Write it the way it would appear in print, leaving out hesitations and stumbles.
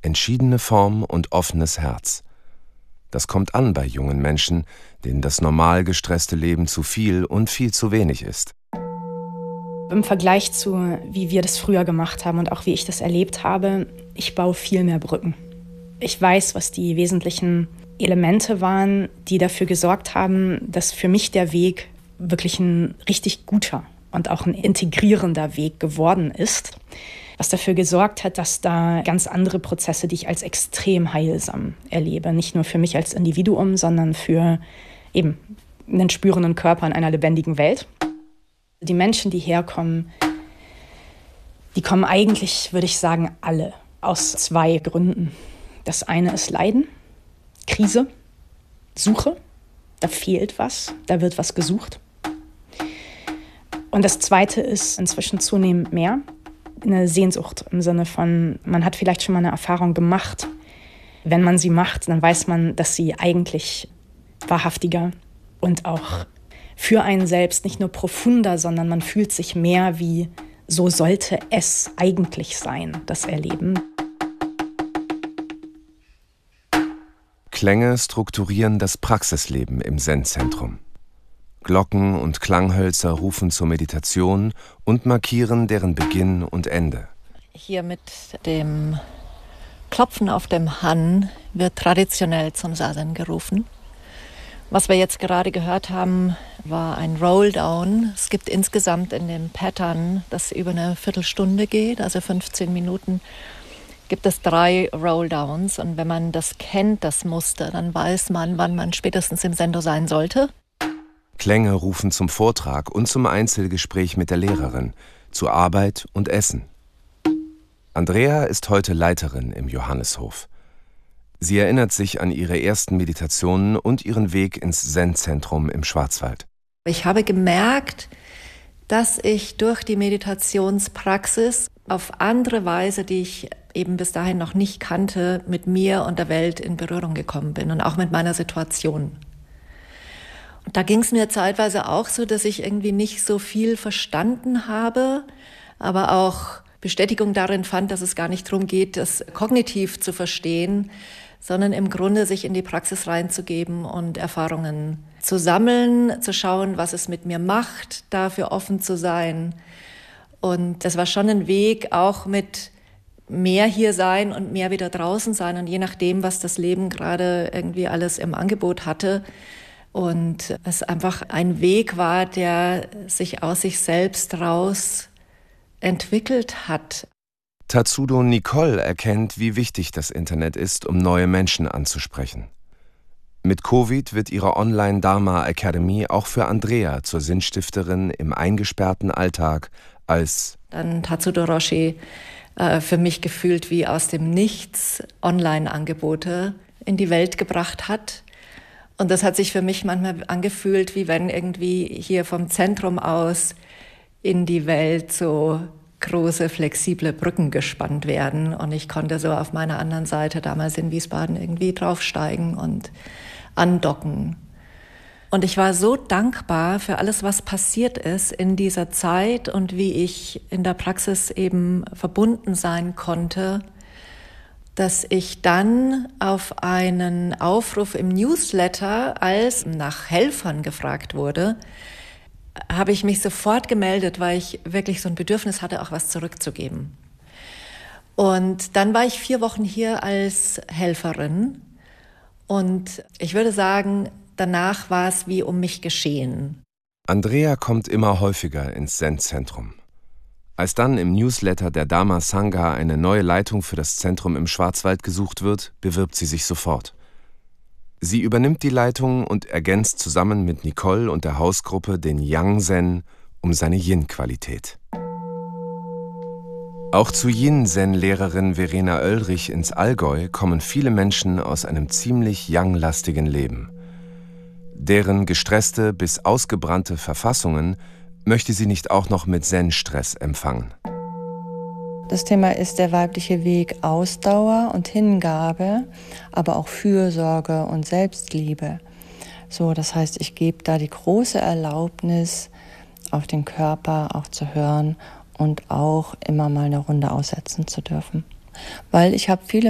entschiedene Form und offenes Herz. Das kommt an bei jungen Menschen, denen das normal gestresste Leben zu viel und viel zu wenig ist. Im Vergleich zu, wie wir das früher gemacht haben und auch wie ich das erlebt habe, ich baue viel mehr Brücken. Ich weiß, was die wesentlichen Elemente waren, die dafür gesorgt haben, dass für mich der Weg wirklich ein richtig guter und auch ein integrierender Weg geworden ist. Was dafür gesorgt hat, dass da ganz andere Prozesse, die ich als extrem heilsam erlebe, nicht nur für mich als Individuum, sondern für eben einen spürenden Körper in einer lebendigen Welt. Die Menschen, die herkommen, die kommen eigentlich, würde ich sagen, alle aus 2 Gründen. Das eine ist Leiden, Krise, Suche, da fehlt was, da wird was gesucht. Und das zweite ist inzwischen zunehmend mehr eine Sehnsucht im Sinne von, man hat vielleicht schon mal eine Erfahrung gemacht. Wenn man sie macht, dann weiß man, dass sie eigentlich wahrhaftiger und auch für einen selbst nicht nur profunder, sondern man fühlt sich mehr wie, so sollte es eigentlich sein, das Erleben. Klänge strukturieren das Praxisleben im Zen-Zentrum. Glocken und Klanghölzer rufen zur Meditation und markieren deren Beginn und Ende. Hier mit dem Klopfen auf dem Han wird traditionell zum Zazen gerufen. Was wir jetzt gerade gehört haben, war ein Rolldown. Es gibt insgesamt in dem Pattern, das über eine Viertelstunde geht, also 15 Minuten, gibt es 3 Rolldowns. Und wenn man das kennt, das Muster, dann weiß man, wann man spätestens im Zendo sein sollte. Klänge rufen zum Vortrag und zum Einzelgespräch mit der Lehrerin, zu Arbeit und Essen. Andrea ist heute Leiterin im Johanneshof. Sie erinnert sich an ihre ersten Meditationen und ihren Weg ins Zen-Zentrum im Schwarzwald. Ich habe gemerkt, dass ich durch die Meditationspraxis auf andere Weise, die ich eben bis dahin noch nicht kannte, mit mir und der Welt in Berührung gekommen bin und auch mit meiner Situation. Und da ging es mir zeitweise auch so, dass ich irgendwie nicht so viel verstanden habe, aber auch Bestätigung darin fand, dass es gar nicht darum geht, das kognitiv zu verstehen, sondern im Grunde sich in die Praxis reinzugeben und Erfahrungen zu sammeln, zu schauen, was es mit mir macht, dafür offen zu sein. Und das war schon ein Weg, auch mit mehr hier sein und mehr wieder draußen sein und je nachdem, was das Leben gerade irgendwie alles im Angebot hatte. Und es einfach ein Weg war, der sich aus sich selbst raus entwickelt hat. Tatsudo Nicole erkennt, wie wichtig das Internet ist, um neue Menschen anzusprechen. Mit Covid wird ihre Online-Dharma-Academy auch für Andrea zur Sinnstifterin im eingesperrten Alltag als dann Tatsudo Roshi für mich gefühlt wie aus dem Nichts Online-Angebote in die Welt gebracht hat. Und das hat sich für mich manchmal angefühlt, wie wenn irgendwie hier vom Zentrum aus in die Welt so große, flexible Brücken gespannt werden. Und ich konnte so auf meiner anderen Seite damals in Wiesbaden irgendwie draufsteigen und andocken. Und ich war so dankbar für alles, was passiert ist in dieser Zeit und wie ich in der Praxis eben verbunden sein konnte, dass ich dann auf einen Aufruf im Newsletter, als nach Helfern gefragt wurde, habe ich mich sofort gemeldet, weil ich wirklich so ein Bedürfnis hatte, auch was zurückzugeben. Und dann war ich 4 Wochen hier als Helferin und ich würde sagen, danach war es wie um mich geschehen. Andrea kommt immer häufiger ins Zen-Zentrum. Als dann im Newsletter der Dharma Sangha eine neue Leitung für das Zentrum im Schwarzwald gesucht wird, bewirbt sie sich sofort. Sie übernimmt die Leitung und ergänzt zusammen mit Nicole und der Hausgruppe den Yang-Zen um seine Yin-Qualität. Auch zu Yin-Zen-Lehrerin Verena Oelrich ins Allgäu kommen viele Menschen aus einem ziemlich yang-lastigen Leben. Deren gestresste bis ausgebrannte Verfassungen möchte sie nicht auch noch mit Zen-Stress empfangen. Das Thema ist der weibliche Weg Ausdauer und Hingabe, aber auch Fürsorge und Selbstliebe. So, das heißt, ich gebe da die große Erlaubnis, auf den Körper auch zu hören und auch immer mal eine Runde aussetzen zu dürfen. Weil ich habe viele